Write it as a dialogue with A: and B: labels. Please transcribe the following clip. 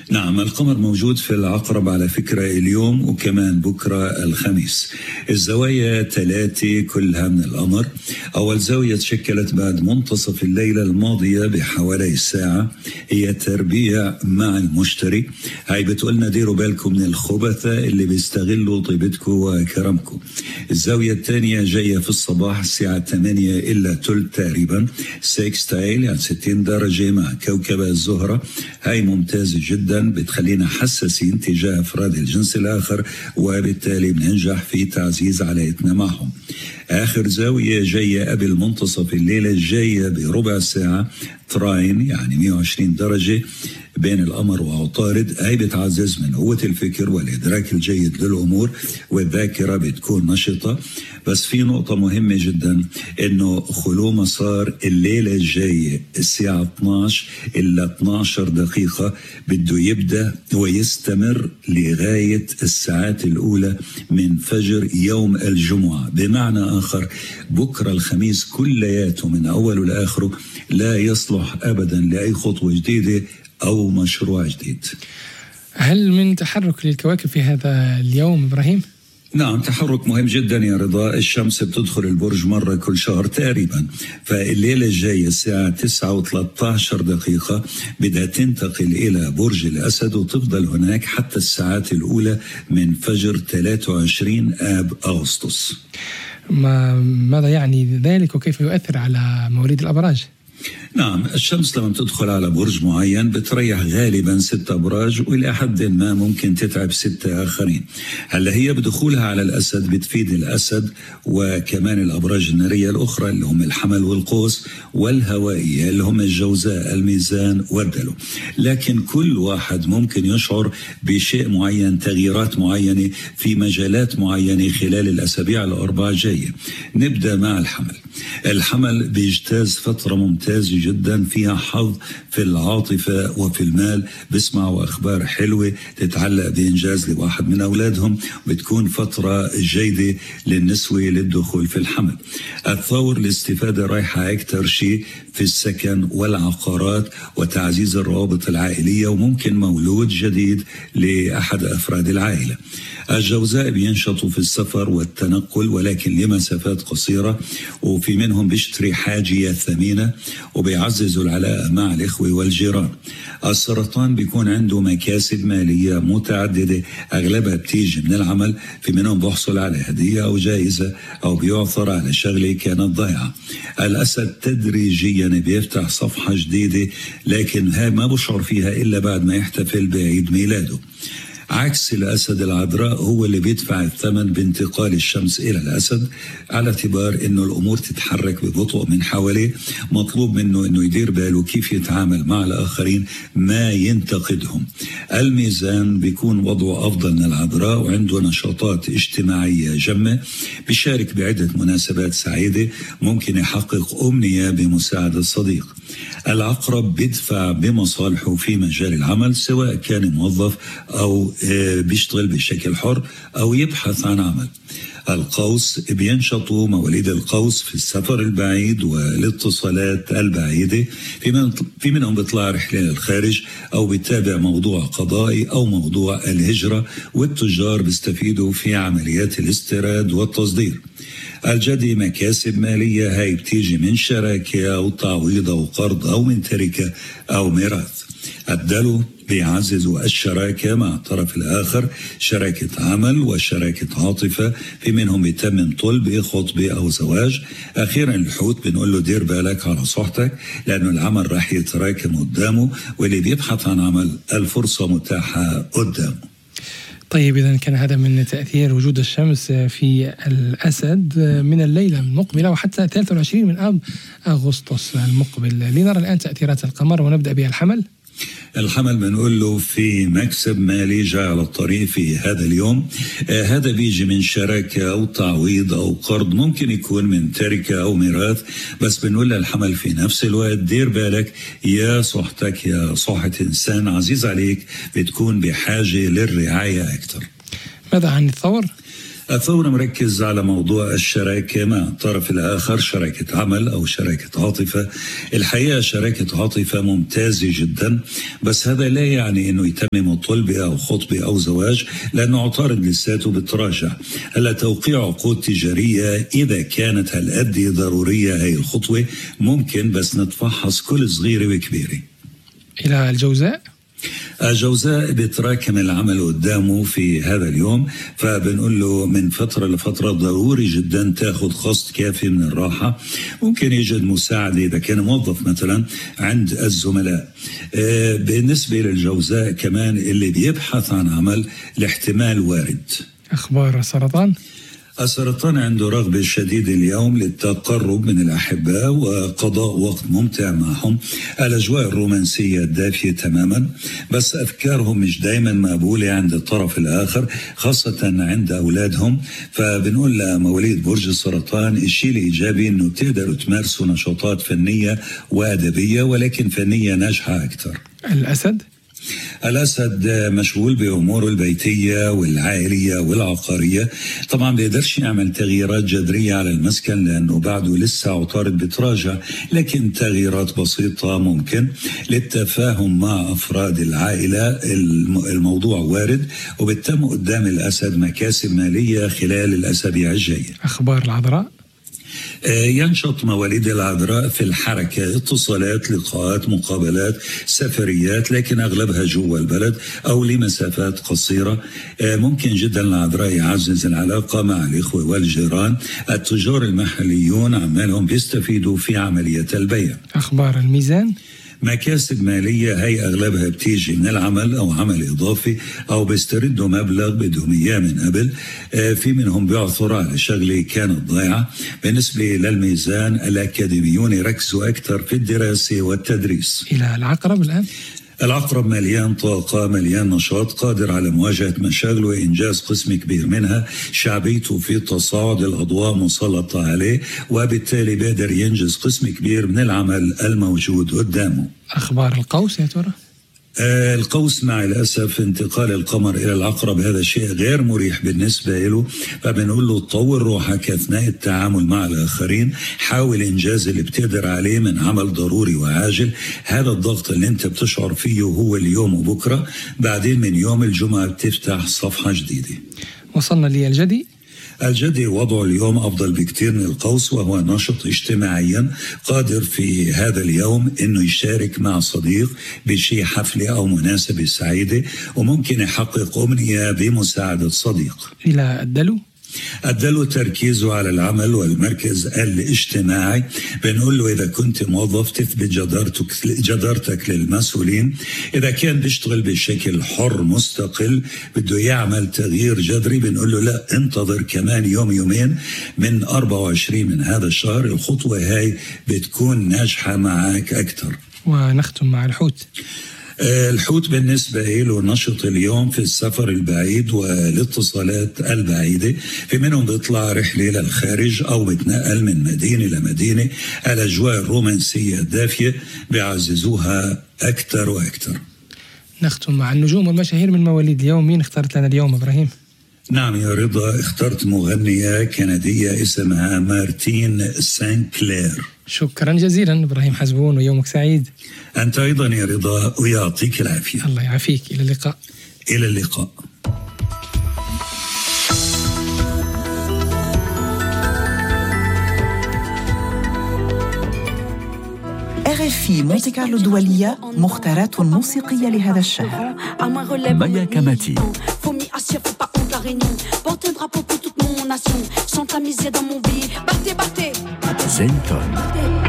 A: نعم، القمر موجود في العقرب على فكرة اليوم وكمان بكرة الخميس. الزوايا 3 كلها من القمر. أول زاوية تشكلت بعد منتصف الليلة الماضية بحوالي الساعة، هي تربيع مع المشتري. هاي بتقولنا ديروا بالكم من الخبثة اللي بيستغلوا طيبتكم وكرمكم. الزاوية الثانية جاية في الصباح الساعة 8 إلا تلت تقريبا، سيكستايل يعني 60 درجة مع كوكب الزهرة. هاي ممتازة جدا، بتخلينا حساسين تجاه أفراد الجنس الآخر، وبالتالي بننجح في تعزيز علاقتنا معهم. آخر زاوية جاية قبل منتصف الليلة، جاية بربع ساعة، تراين يعني 120 درجة بين القمر وعطارد. هاي بتعزز من قوة الفكر والإدراك الجيد للأمور، والذاكرة بتكون نشطة. بس في نقطة مهمة جدا، إنه خلو مسار الليلة الجاية الساعة 12 إلا 12 دقيقة بده يبدأ ويستمر لغاية الساعات الأولى من فجر يوم الجمعة. بمعنى آخر، بكرة الخميس كلياته من أوله لآخره لا يصلح أبدا لأي خطوة جديدة أو مشروع جديد.
B: هل من تحرك للكواكب في هذا اليوم إبراهيم؟
A: نعم، تحرك مهم جدا يا رضا. الشمس بتدخل البرج مرة كل شهر تقريبا، فالليلة الجاية الساعة 9:13 دقيقة بدها تنتقل إلى برج الأسد وتفضل هناك حتى الساعات الأولى من فجر 23 آب أغسطس.
B: ماذا يعني ذلك وكيف يؤثر على مواليد الأبراج؟
A: نعم، الشمس لما تدخل على برج معين بتريح غالبا 6 أبراج، وإلى حد ما ممكن تتعب 6 آخرين. هلا هي بدخولها على الأسد بتفيد الأسد وكمان الأبراج النارية الأخرى اللي هم الحمل والقوس، والهوائية اللي هم الجوزاء الميزان والدلو. لكن كل واحد ممكن يشعر بشيء معين، تغييرات معينة في مجالات معينة خلال الأسابيع الأربعة جاية. نبدأ مع الحمل. الحمل بيجتاز فترة ممتازة جدا، فيها حظ في العاطفة وفي المال، بسمعوا أخبار حلوة تتعلق بإنجاز لواحد من أولادهم، بتكون فترة جيدة للنسوة للدخول في الحمل. الثور الاستفادة رايحة أكثر شيء في السكن والعقارات وتعزيز الروابط العائلية، وممكن مولود جديد لأحد أفراد العائلة. الجوزاء بينشطوا في السفر والتنقل ولكن لمسافات قصيرة، وفي منهم بيشتري حاجية ثمينة وبيعززوا العلاقة مع الإخوة والجيران. السرطان بيكون عنده مكاسب مالية متعددة، أغلبها بتيجي من العمل، في منهم بيحصل على هدية أو جائزة أو بيعثر على شغلة كانت ضيعة. الأسد تدريجيا بيفتح صفحة جديدة، لكن هاي ما بشعر فيها إلا بعد ما يحتفل بعيد ميلاده. عكس الأسد، العذراء هو اللي بيدفع الثمن بانتقال الشمس إلى الأسد، على اعتبار أنه الأمور تتحرك ببطء من حواليه. مطلوب منه أنه يدير باله كيف يتعامل مع الآخرين، ما ينتقدهم. الميزان بيكون وضعه أفضل من العذراء وعنده نشاطات اجتماعية جمة، بيشارك بعدة مناسبات سعيدة، ممكن يحقق أمنية بمساعدة صديق. العقرب بيدفع بمصالحه في مجال العمل، سواء كان موظف أو بيشتغل بشكل حر أو يبحث عن عمل. القوس بينشطوا مواليد القوس في السفر البعيد والاتصالات البعيدة، في منهم بيطلع رحلة للخارج أو بيتابع موضوع قضائي أو موضوع الهجرة، والتجار بيستفيدوا في عمليات الاستيراد والتصدير. الجدي مكاسب مالية، هاي بتيجي من شراكة أو تعويض أو قرض أو من تركة أو ميراث. الدلو بيعززوا الشراكة مع الطرف الآخر، شراكة عمل وشراكة عاطفة، في منهم بيتم طلب خطبة أو زواج. أخيرا الحوت بنقول له دير بالك على صحتك، لأنه العمل راح يتراكم قدامه، واللي بيبحث عن عمل الفرصة متاحة قدامه.
B: طيب، إذا كان هذا من تأثير وجود الشمس في الأسد من الليلة المقبلة وحتى 23 من آب أغسطس المقبل. لنرى الآن تأثيرات القمر ونبدأ بها. الحمل
A: بنقول له في مكسب مالي جاء على الطريق في هذا اليوم. هذا بيجي من شراكة أو تعويض أو قرض، ممكن يكون من تركة أو ميراث، بس بنقول للحمل في نفس الوقت دير بالك يا صحتك، يا صحة إنسان عزيز عليك بتكون بحاجة للرعاية أكثر.
B: ماذا عن الثور؟
A: الثور مركز على موضوع الشراكة مع الطرف الآخر، شراكة عمل أو شراكة عاطفة. الحقيقة شراكة عاطفة ممتازة جدا، بس هذا لا يعني أنه يتمم طلبة أو خطبة أو زواج، لأنه عطارد لساته بتراجع. هلا توقيع عقود تجارية إذا كانت هالقد ضرورية هي الخطوة ممكن، بس نتفحص كل صغيرة وكبيرة.
B: إلى الجوزاء.
A: الجوزاء بيتراكم العمل قدامه في هذا اليوم، فبنقول له من فترة لفترة ضروري جدا تاخذ قسط كافي من الراحة. ممكن يجد مساعدة إذا كان موظف مثلا عند الزملاء. بالنسبة للجوزاء كمان اللي بيبحث عن عمل الاحتمال وارد.
B: أخبار السرطان.
A: السرطان عنده رغبة شديدة اليوم للتقرب من الأحباء وقضاء وقت ممتع معهم. الأجواء الرومانسية دافية تماما، بس أفكارهم مش دايما مقبولة عند الطرف الآخر، خاصة عند أولادهم. فبنقول لمواليد برج السرطان الشيء الإيجابي أنه تقدروا تمارسوا نشاطات فنية وأدبية، ولكن فنية ناجحة أكثر.
B: الأسد.
A: الأسد مشغول بأموره البيتية والعائلية والعقارية. طبعا بيقدرش يعمل تغييرات جذرية على المسكن لأنه بعده لسه عطارد بتراجع، لكن تغييرات بسيطة ممكن للتفاهم مع أفراد العائلة. الموضوع وارد، وبتم قدام الأسد مكاسب مالية خلال الأسابيع الجاية.
B: أخبار العذراء.
A: ينشط مواليد العذراء في الحركة، اتصالات، لقاءات، مقابلات، سفريات، لكن أغلبها جوا البلد أو لمسافات قصيرة. ممكن جدا العذراء يعزز العلاقة مع الإخوة والجيران. التجار المحليون عمالهم بيستفيدوا في عملية البيع.
B: أخبار الميزان.
A: مكاسب مالية هي أغلبها بتيجي من العمل أو عمل إضافي، أو بيستردوا مبلغ بدهم إياه من قبل. في منهم بيعثروا على شغلة كانت ضايعة. بالنسبة للميزان الأكاديميون يركزوا أكثر في الدراسة والتدريس.
B: إلى العقرب الآن.
A: العقرب مليان طاقة، مليان نشاط، قادر على مواجهة مشاغل وإنجاز قسم كبير منها. شعبيته في تصاعد، الأضواء مسلطة عليه، وبالتالي بيقدر ينجز قسم كبير من العمل الموجود قدامه.
B: أخبار القوس يا ترى.
A: القوس مع الأسف انتقال القمر إلى العقرب هذا شيء غير مريح بالنسبة له، فبنقول له طور روحك أثناء التعامل مع الآخرين. حاول إنجاز اللي بتقدر عليه من عمل ضروري وعاجل. هذا الضغط اللي انت بتشعر فيه هو اليوم وبكرة، بعدين من يوم الجمعة بتفتح صفحة جديدة.
B: وصلنا للجدي.
A: الجدي وضعه اليوم أفضل بكثير من القوس، وهو نشط اجتماعيا، قادر في هذا اليوم أنه يشارك مع صديق بشيء حفلة أو مناسبة سعيدة، وممكن يحقق أمنية بمساعدة صديق.
B: إلى الدلو.
A: الدلو تركيزه على العمل والمركز الاجتماعي. بنقول له إذا كنت موظف تثبت جدارتك للمسؤولين. إذا كان بيشتغل بشكل حر مستقل بده يعمل تغيير جذري، بنقول له لا، انتظر كمان يوم يومين من 24 من هذا الشهر، الخطوة هاي بتكون ناجحة معك أكثر.
B: ونختم مع الحوت.
A: الحوت بالنسبة له نشط اليوم في السفر البعيد والاتصالات البعيدة. في منهم بيطلع رحلة للخارج أو بتنقل من مدينة لمدينة. الأجواء الرومانسية الدافية بيعززوها أكثر وأكثر.
B: نختم مع النجوم والمشاهير من مواليد اليوم. مين اخترت لنا اليوم إبراهيم؟
A: نعم يا رضا، اخترت مغنية كندية اسمها مارتين سانكلير.
B: شكرا جزيلا إبراهيم حزبون، ويومك سعيد.
A: أنت أيضا يا رضا، ويعطيك العافية.
B: الله يعافيك. إلى اللقاء.
A: إلى اللقاء.
C: RFI مونتي كارلو الدولية، مختارات موسيقية لهذا الشهر.
D: Maya Kamati.
E: Faut m'y assurer, faut pas honte la réunion. Porte un drapeau pour toute mon nation. Chante la misère dans mon vie. Battez, battez.
D: Zenton.